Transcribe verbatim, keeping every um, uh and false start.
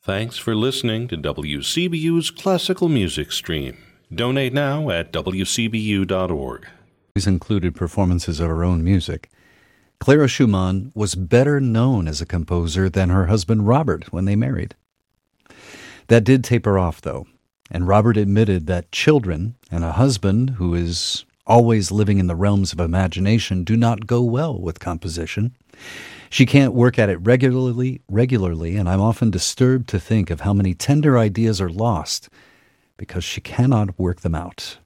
Thanks for listening to W C B U's Classical Music Stream. Donate now at w c b u dot org. These included performances of her own music. Clara Schumann was better known as a composer than her husband Robert when they married. That did taper off, though, and Robert admitted that children and a husband who is always living in the realms of imagination do not go well with composition. She can't work at it regularly, regularly, and I'm often disturbed to think of how many tender ideas are lost because she cannot work them out.